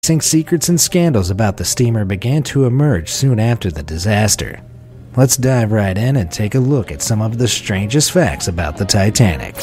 Secrets and scandals about the steamer began to emerge soon after the disaster. Let's dive right in and take a look at some of the strangest facts about the Titanic.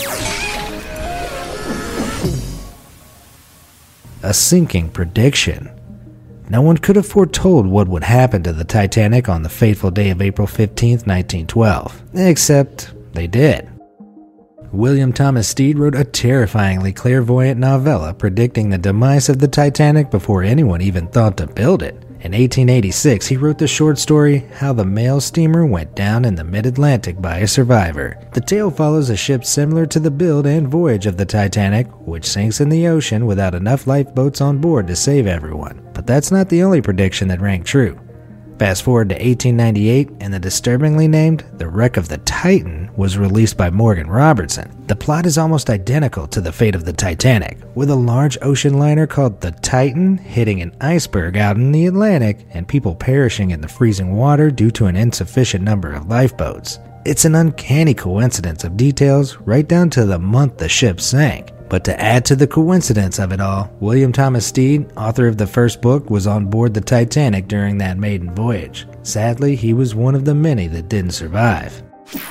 A sinking prediction. No one could have foretold what would happen to the Titanic on the fateful day of April 15, 1912, except they did. William Thomas Stead wrote a terrifyingly clairvoyant novella predicting the demise of the Titanic before anyone even thought to build it. In 1886, he wrote the short story, How the Mail Steamer Went Down in the Mid-Atlantic by a Survivor. The tale follows a ship similar to the build and voyage of the Titanic, which sinks in the ocean without enough lifeboats on board to save everyone. But that's not the only prediction that rang true. Fast forward to 1898, and the disturbingly named The Wreck of the Titan was released by Morgan Robertson. The plot is almost identical to the fate of the Titanic, with a large ocean liner called the Titan hitting an iceberg out in the Atlantic and people perishing in the freezing water due to an insufficient number of lifeboats. It's an uncanny coincidence of details right down to the month the ship sank. But to add to the coincidence of it all, William Thomas Stead, author of the first book, was on board the Titanic during that maiden voyage. Sadly, he was one of the many that didn't survive.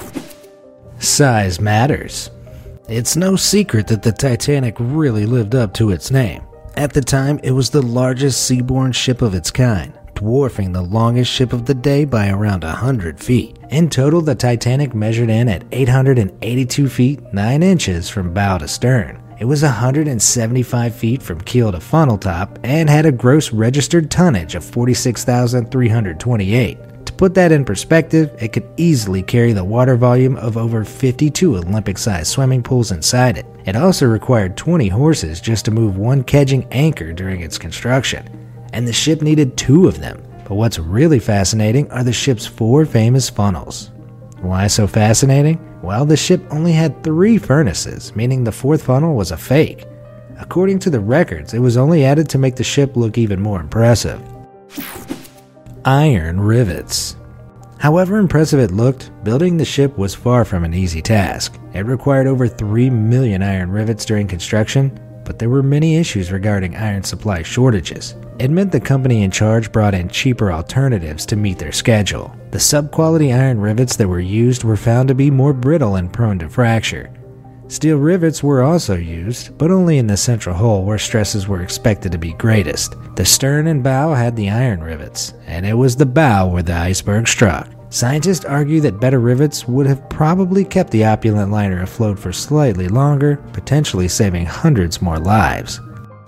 Size matters. It's no secret that the Titanic really lived up to its name. At the time, it was the largest seaborne ship of its kind, dwarfing the longest ship of the day by around 100 feet. In total, the Titanic measured in at 882 feet 9 inches from bow to stern. It was 175 feet from keel to funnel top and had a gross registered tonnage of 46,328. To put that in perspective, it could easily carry the water volume of over 52 Olympic-sized swimming pools inside it. It also required 20 horses just to move one kedging anchor during its construction, and the ship needed 2 of them. But what's really fascinating are the ship's 4 famous funnels. Why so fascinating? Well, the ship only had 3 furnaces, meaning the 4th funnel was a fake. According to the records, it was only added to make the ship look even more impressive. Iron rivets. However impressive it looked, building the ship was far from an easy task. It required over 3 million iron rivets during construction, but there were many issues regarding iron supply shortages. It meant the company in charge brought in cheaper alternatives to meet their schedule. The sub-quality iron rivets that were used were found to be more brittle and prone to fracture. Steel rivets were also used, but only in the central hull where stresses were expected to be greatest. The stern and bow had the iron rivets, and it was the bow where the iceberg struck. Scientists argue that better rivets would have probably kept the opulent liner afloat for slightly longer, potentially saving hundreds more lives.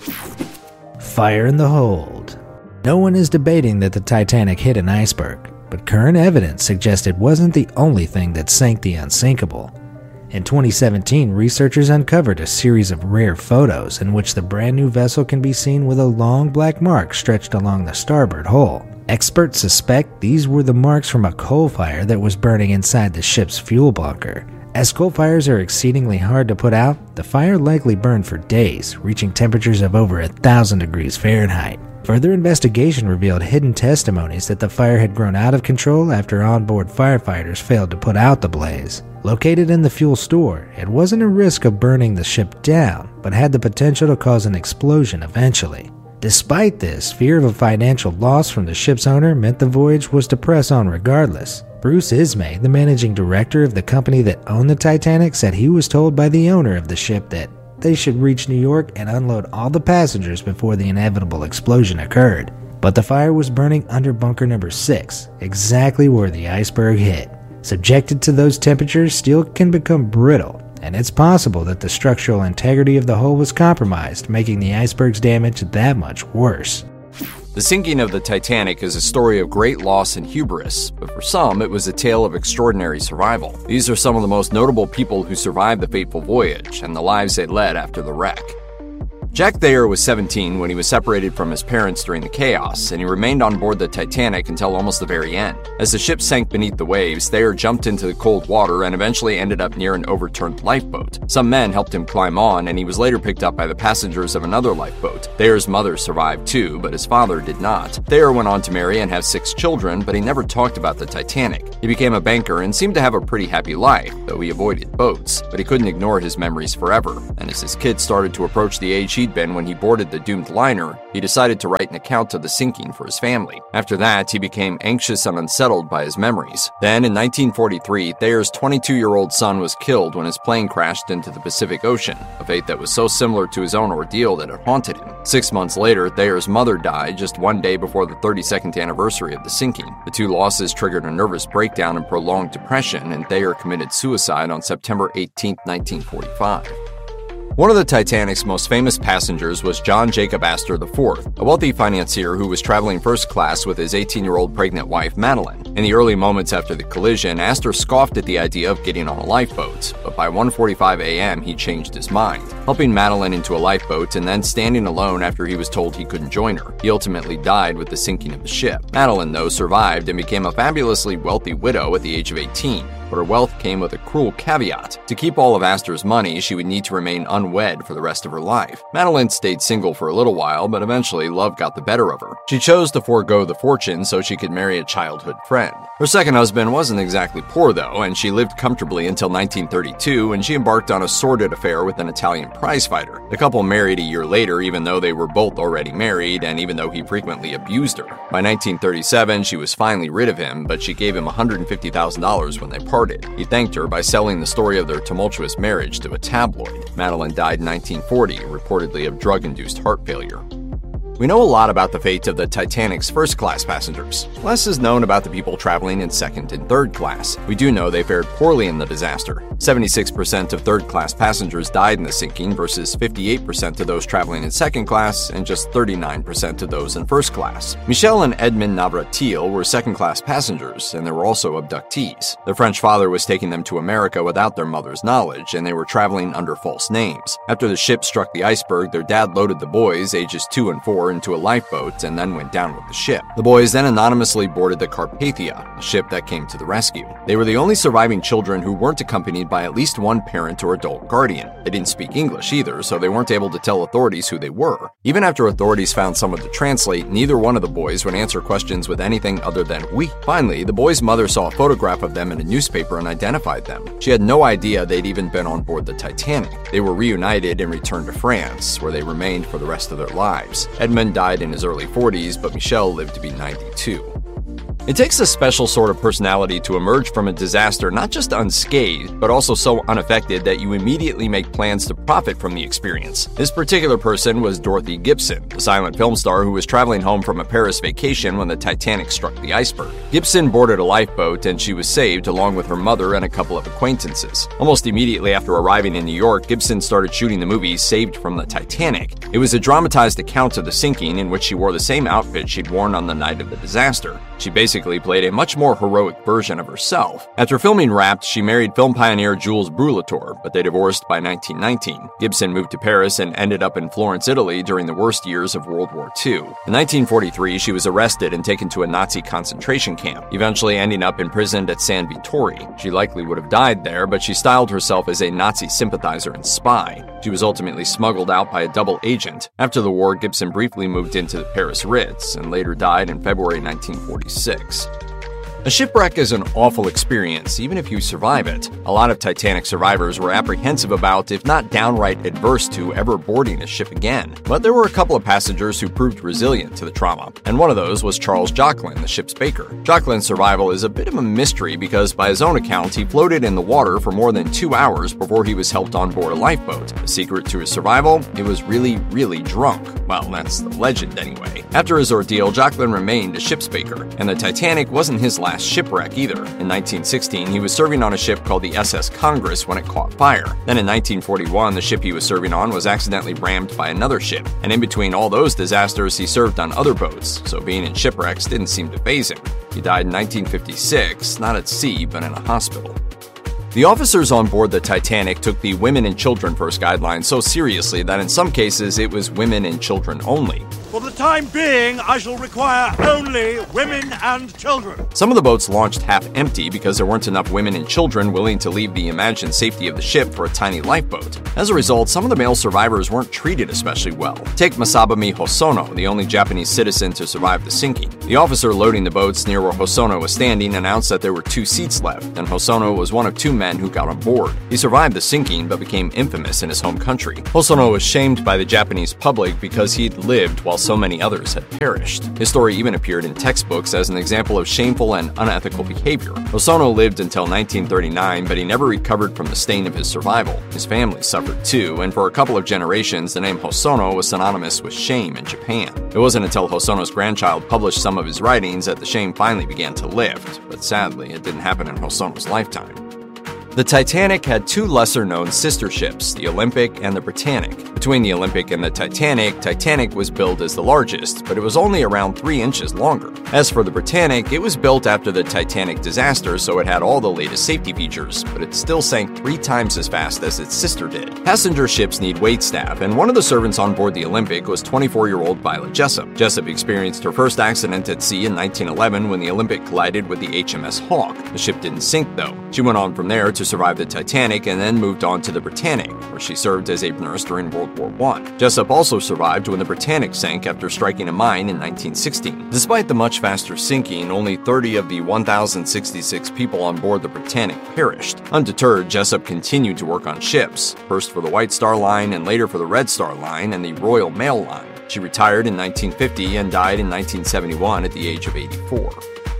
Fire in the hold. No one is debating that the Titanic hit an iceberg, but current evidence suggests it wasn't the only thing that sank the unsinkable. In 2017, researchers uncovered a series of rare photos in which the brand new vessel can be seen with a long black mark stretched along the starboard hull. Experts suspect these were the marks from a coal fire that was burning inside the ship's fuel bunker. As coal fires are exceedingly hard to put out, the fire likely burned for days, reaching temperatures of over 1,000 degrees Fahrenheit. Further investigation revealed hidden testimonies that the fire had grown out of control after onboard firefighters failed to put out the blaze. Located in the fuel store, it wasn't a risk of burning the ship down, but had the potential to cause an explosion eventually. Despite this, fear of a financial loss from the ship's owner meant the voyage was to press on regardless. Bruce Ismay, the managing director of the company that owned the Titanic, said he was told by the owner of the ship that they should reach New York and unload all the passengers before the inevitable explosion occurred. But the fire was burning under bunker number 6, exactly where the iceberg hit. Subjected to those temperatures, steel can become brittle, and it's possible that the structural integrity of the hull was compromised, making the iceberg's damage that much worse. The sinking of the Titanic is a story of great loss and hubris, but for some, it was a tale of extraordinary survival. These are some of the most notable people who survived the fateful voyage and the lives they led after the wreck. Jack Thayer was 17 when he was separated from his parents during the chaos, and he remained on board the Titanic until almost the very end. As the ship sank beneath the waves, Thayer jumped into the cold water and eventually ended up near an overturned lifeboat. Some men helped him climb on, and he was later picked up by the passengers of another lifeboat. Thayer's mother survived too, but his father did not. Thayer went on to marry and have 6 children, but he never talked about the Titanic. He became a banker and seemed to have a pretty happy life, though he avoided boats, but he couldn't ignore his memories forever, and as his kids started to approach the age he he'd been when he boarded the doomed liner, he decided to write an account of the sinking for his family. After that, he became anxious and unsettled by his memories. Then, in 1943, Thayer's 22-year-old son was killed when his plane crashed into the Pacific Ocean, a fate that was so similar to his own ordeal that it haunted him. 6 months later, Thayer's mother died just one day before the 32nd anniversary of the sinking. The two losses triggered a nervous breakdown and prolonged depression, and Thayer committed suicide on September 18, 1945. One of the Titanic's most famous passengers was John Jacob Astor IV, a wealthy financier who was traveling first class with his 18-year-old pregnant wife, Madeline. In the early moments after the collision, Astor scoffed at the idea of getting on a lifeboat, but by 1:45 a.m. he changed his mind. Helping Madeline into a lifeboat and then standing alone after he was told he couldn't join her, he ultimately died with the sinking of the ship. Madeline, though, survived and became a fabulously wealthy widow at the age of 18. But her wealth came with a cruel caveat. To keep all of Astor's money, she would need to remain unwed for the rest of her life. Madeline stayed single for a little while, but eventually love got the better of her. She chose to forego the fortune so she could marry a childhood friend. Her second husband wasn't exactly poor, though, and she lived comfortably until 1932 when she embarked on a sordid affair with an Italian prizefighter. The couple married a year later, even though they were both already married, and even though he frequently abused her. By 1937, she was finally rid of him, but she gave him $150,000 when they parted. He thanked her by selling the story of their tumultuous marriage to a tabloid. Madeline died in 1940, reportedly of drug-induced heart failure. We know a lot about the fate of the Titanic's first-class passengers. Less is known about the people traveling in second and third class. We do know they fared poorly in the disaster. 76% of third-class passengers died in the sinking versus 58% of those traveling in second class and just 39% of those in first class. Michel and Edmond Navratil were second-class passengers, and there were also abductees. Their French father was taking them to America without their mother's knowledge, and they were traveling under false names. After the ship struck the iceberg, their dad loaded the boys, ages 2 and 4, into a lifeboat and then went down with the ship. The boys then anonymously boarded the Carpathia, a ship that came to the rescue. They were the only surviving children who weren't accompanied by at least one parent or adult guardian. They didn't speak English either, so they weren't able to tell authorities who they were. Even after authorities found someone to translate, neither one of the boys would answer questions with anything other than "oui." Finally, the boys' mother saw a photograph of them in a newspaper and identified them. She had no idea they'd even been on board the Titanic. They were reunited and returned to France, where they remained for the rest of their lives. Edmond died in his early 40s, but Michel lived to be 92. It takes a special sort of personality to emerge from a disaster not just unscathed, but also so unaffected that you immediately make plans to profit from the experience. This particular person was Dorothy Gibson, the silent film star who was traveling home from a Paris vacation when the Titanic struck the iceberg. Gibson boarded a lifeboat and she was saved along with her mother and a couple of acquaintances. Almost immediately after arriving in New York, Gibson started shooting the movie Saved from the Titanic. It was a dramatized account of the sinking in which she wore the same outfit she'd worn on the night of the disaster. She basically played a much more heroic version of herself. After filming Wrapped, she married film pioneer Jules Brulator, but they divorced by 1919. Gibson moved to Paris and ended up in Florence, Italy during the worst years of World War II. In 1943, she was arrested and taken to a Nazi concentration camp, eventually ending up imprisoned at San Vittore. She likely would have died there, but she styled herself as a Nazi sympathizer and spy. She was ultimately smuggled out by a double agent. After the war, Gibson briefly moved into the Paris Ritz and later died in February 1946. A shipwreck is an awful experience, even if you survive it. A lot of Titanic survivors were apprehensive about, if not downright adverse to, ever boarding a ship again. But there were a couple of passengers who proved resilient to the trauma, and one of those was Charles Jocklin, the ship's baker. Jocklin's survival is a bit of a mystery because, by his own account, he floated in the water for more than 2 hours before he was helped on board a lifeboat. The secret to his survival? He was really drunk. Well, that's the legend anyway. After his ordeal, Jocklin remained a ship's baker, and the Titanic wasn't his last shipwreck either. In 1916, he was serving on a ship called the SS Congress when it caught fire. Then in 1941, the ship he was serving on was accidentally rammed by another ship. And in between all those disasters, he served on other boats, so being in shipwrecks didn't seem to faze him. He died in 1956, not at sea, but in a hospital. The officers on board the Titanic took the Women and Children First guidelines so seriously that in some cases it was women and children only. For the time being, I shall require only women and children. Some of the boats launched half empty because there weren't enough women and children willing to leave the imagined safety of the ship for a tiny lifeboat. As a result, some of the male survivors weren't treated especially well. Take Masabumi Hosono, the only Japanese citizen to survive the sinking. The officer loading the boats near where Hosono was standing announced that there were 2 seats left, and Hosono was one of 2 men who got on board. He survived the sinking but became infamous in his home country. Hosono was shamed by the Japanese public because he'd lived while so many others had perished. His story even appeared in textbooks as an example of shameful and unethical behavior. Hosono lived until 1939, but he never recovered from the stain of his survival. His family suffered too, and for a couple of generations, the name Hosono was synonymous with shame in Japan. It wasn't until Hosono's grandchild published some of his writings that the shame finally began to lift, but sadly, it didn't happen in Hosono's lifetime. The Titanic had 2 lesser-known sister ships, the Olympic and the Britannic. Between the Olympic and the Titanic was billed as the largest, but it was only around 3 inches longer. As for the Britannic, it was built after the Titanic disaster, so it had all the latest safety features, but it still sank 3 times as fast as its sister did. Passenger ships need waitstaff, and one of the servants on board the Olympic was 24-year-old Violet Jessup. Jessup experienced her first accident at sea in 1911 when the Olympic collided with the HMS Hawk. The ship didn't sink, though. She went on from there to survive the Titanic and then moved on to the Britannic, where she served as a nurse during World War I. Jessup also survived when the Britannic sank after striking a mine in 1916. Despite the much faster sinking, only 30 of the 1,066 people on board the Britannic perished. Undeterred, Jessup continued to work on ships, first for the White Star Line and later for the Red Star Line and the Royal Mail Line. She retired in 1950 and died in 1971 at the age of 84.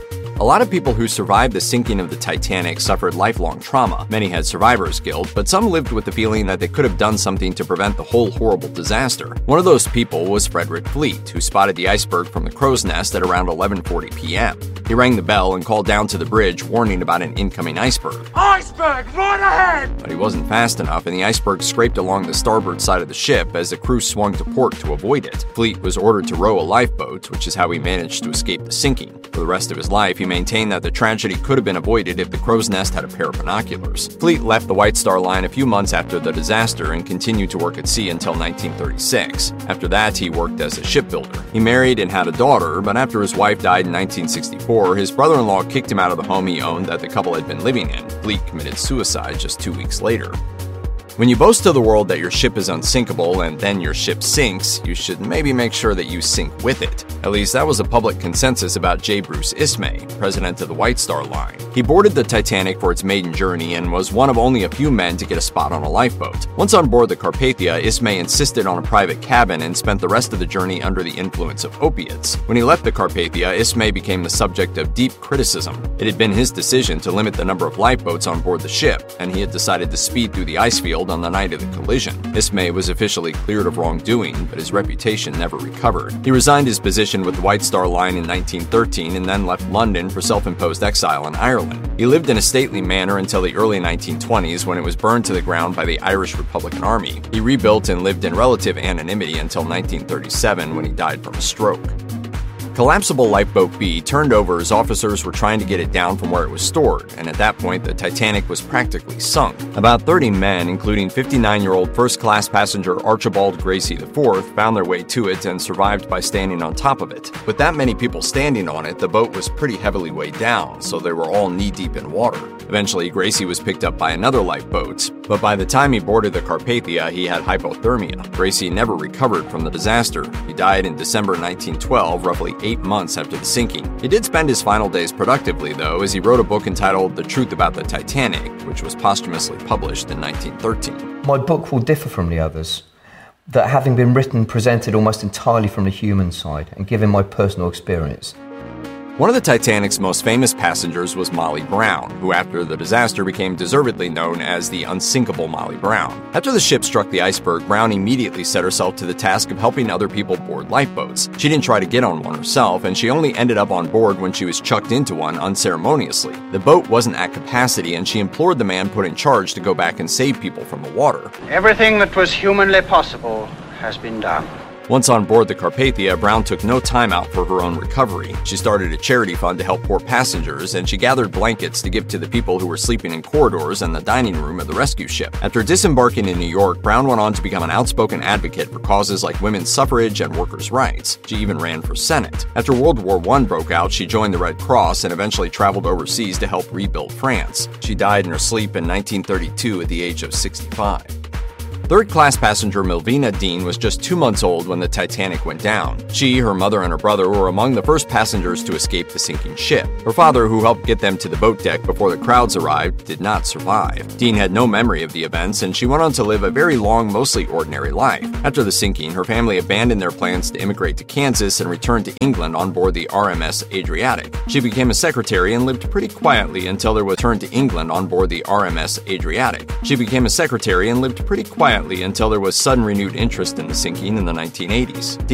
A lot of people who survived the sinking of the Titanic suffered lifelong trauma. Many had survivor's guilt, but some lived with the feeling that they could have done something to prevent the whole horrible disaster. One of those people was Frederick Fleet, who spotted the iceberg from the crow's nest at around 11:40 p.m. He rang the bell and called down to the bridge, warning about an incoming iceberg. Iceberg, right ahead! But he wasn't fast enough, and the iceberg scraped along the starboard side of the ship as the crew swung to port to avoid it. Fleet was ordered to row a lifeboat, which is how he managed to escape the sinking. For the rest of his life, he maintained that the tragedy could have been avoided if the crow's nest had a pair of binoculars. Fleet left the White Star Line a few months after the disaster and continued to work at sea until 1936. After that, he worked as a shipbuilder. He married and had a daughter, but after his wife died in 1964, his brother-in-law kicked him out of the home he owned that the couple had been living in. Fleet committed suicide just 2 weeks later. When you boast to the world that your ship is unsinkable and then your ship sinks, you should maybe make sure that you sink with it. At least that was a public consensus about J. Bruce Ismay, president of the White Star Line. He boarded the Titanic for its maiden journey and was one of only a few men to get a spot on a lifeboat. Once on board the Carpathia, Ismay insisted on a private cabin and spent the rest of the journey under the influence of opiates. When he left the Carpathia, Ismay became the subject of deep criticism. It had been his decision to limit the number of lifeboats on board the ship, and he had decided to speed through the ice field on the night of the collision. Ismay was officially cleared of wrongdoing, but his reputation never recovered. He resigned his position with the White Star Line in 1913 and then left London for self-imposed exile in Ireland. He lived in a stately manner until the early 1920s when it was burned to the ground by the Irish Republican Army. He rebuilt and lived in relative anonymity until 1937 when he died from a stroke. Collapsible Lifeboat B turned over as officers were trying to get it down from where it was stored, and at that point the Titanic was practically sunk. About 30 men, including 59-year-old first-class passenger Archibald Gracie IV, found their way to it and survived by standing on top of it. With that many people standing on it, the boat was pretty heavily weighed down, so they were all knee-deep in water. Eventually, Gracie was picked up by another lifeboat, but by the time he boarded the Carpathia, he had hypothermia. Gracie never recovered from the disaster. He died in December 1912, roughly 8 months after the sinking. He did spend his final days productively, though, as he wrote a book entitled The Truth About the Titanic, which was posthumously published in 1913. My book will differ from the others, that having been written, presented almost entirely from the human side and given my personal experience. One of the Titanic's most famous passengers was Molly Brown, who after the disaster became deservedly known as the unsinkable Molly Brown. After the ship struck the iceberg, Brown immediately set herself to the task of helping other people board lifeboats. She didn't try to get on one herself, and she only ended up on board when she was chucked into one unceremoniously. The boat wasn't at capacity, and she implored the man put in charge to go back and save people from the water. Everything that was humanly possible has been done. Once on board the Carpathia, Brown took no time out for her own recovery. She started a charity fund to help poor passengers, and she gathered blankets to give to the people who were sleeping in corridors and the dining room of the rescue ship. After disembarking in New York, Brown went on to become an outspoken advocate for causes like women's suffrage and workers' rights. She even ran for Senate. After World War I broke out, she joined the Red Cross and eventually traveled overseas to help rebuild France. She died in her sleep in 1932 at the age of 65. Third-class passenger Melvina Dean was just 2 months old when the Titanic went down. She, her mother, and her brother were among the first passengers to escape the sinking ship. Her father, who helped get them to the boat deck before the crowds arrived, did not survive. Dean had no memory of the events, and she went on to live a very long, mostly ordinary life. After the sinking, her family abandoned their plans to immigrate to Kansas and returned to England on board the RMS Adriatic. She became a secretary and lived pretty quietly until there was return to England on board the RMS Adriatic. She became a secretary and lived pretty quietly until there was sudden renewed interest in the sinking in the 1980s.